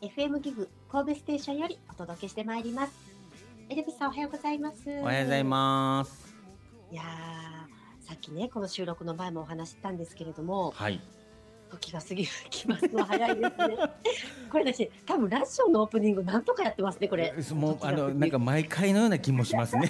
FM ギグ神戸ステーションよりお届けしてまいります。エルビスさんおはようございます。 おはようございます。 いやさっきねこの収録の前もお話ししたんですけれども、 はい。 時が過ぎますの早いですね。これ私多分ラジオのオープニングなんとかやってますねこれ。 もうなんか毎回のような気もしますね。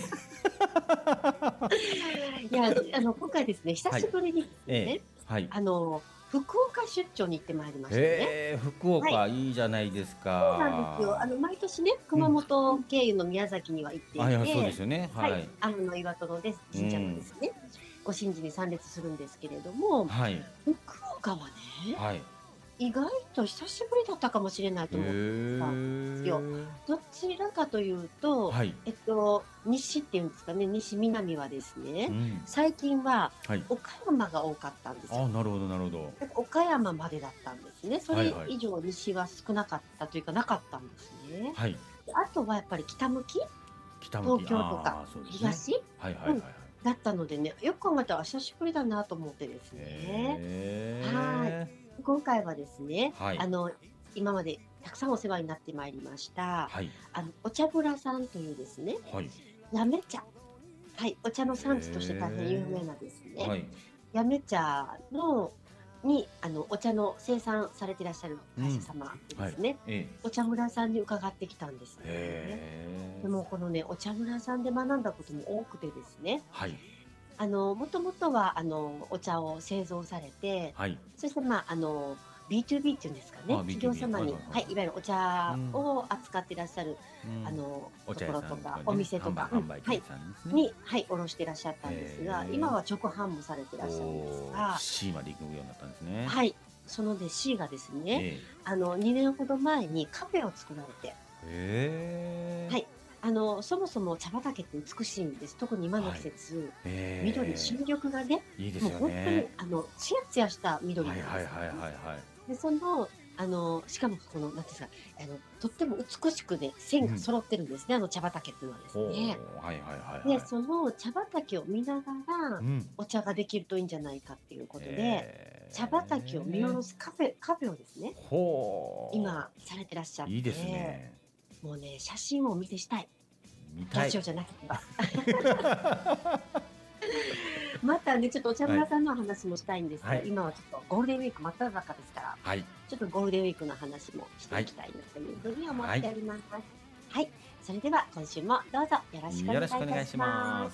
いや今回ですね久しぶりにですね、 はい。 福岡出張に行ってまいりましたね。 福岡、 はいいいじゃないですそうなんですか。 よ。毎年ね、熊本経由の宮崎には行っていて、 そうですよね。 ははいい。 岩戸のです神社のですね、ご神事に参列するんですけれども、 はい。 福岡はね、 はい。 意外と久しぶりだったかもしれないと思ったんですよ。どちらかというと、 はい。 西っていうんですかね、西南はですね、 うん。 最近ははい。 岡山が多かったんですよ。 なるほど、なるほど。 岡山までだったんですね。それはいはい以上西は少なかったというかなかったんですね。 はい。 あとはやっぱり北向き北向き。 東京とかそうですね。 東、 はいはいはいはい。 だったのでね、よく考えたら久しぶりだなと思ってですね。はい。今回はですね、 はい。 今までたくさんお世話になってまいりました、 はい。 お茶ぶらさんというですね、 はい。 八女茶。はい、お茶の産地として大変有名なですね、 はい。 八女茶にお茶の生産されていらっしゃる会社様ですね、お茶村さんに伺ってきたんですね。でもこのねお茶村さんで学んだことも多くてですね、 はい。 もともとはお茶を製造されて、 はい。 そしてB2B っていうんですかね、企業様に、はい、いわゆるお茶を扱っていらっしゃる、ところとかお店とか、に、はい、卸していらっしゃったんですが、今は直販もされていらっしゃるんですが、 C まで行くようになったんですね。 はい、そので C がですね、2年ほど前にカフェを作られて、はい、そもそも茶畑って美しいんです。特に今の季節、緑、新緑がね、 いいですよね。 もう本当にツヤツヤした緑なんですよ。でしかもこのなんていうんですか、とっても美しくね線が揃ってるんですね、茶畑っていうのはですね。でその茶畑を見ながら、お茶ができるといいんじゃないかっていうことで、茶畑を見下ろすカフェをですね、今されてらっしゃって、 いいですね。 もうね写真をお見せしたい。 見たい。 ラジオじゃなければ。またねちょっとお茶村さんの話もしたいんですが、今はちょっとゴールデンウィーク真っ只中ですから、ちょっとゴールデンウィークの話もしていきたいなというふうに思っております。はい、それでは今週もどうぞよろしくお願いいたします。